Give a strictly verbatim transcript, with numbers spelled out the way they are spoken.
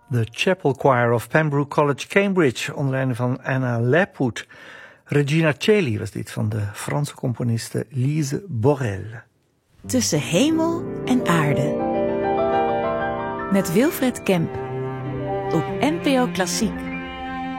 The Chapel Choir of Pembroke College, Cambridge, onder leiding van Anna Lapwood. Regina Coeli was dit van de Franse componiste Lise Borel. Tussen hemel en aarde. Met Wilfred Kemp. Op N P O Klassiek.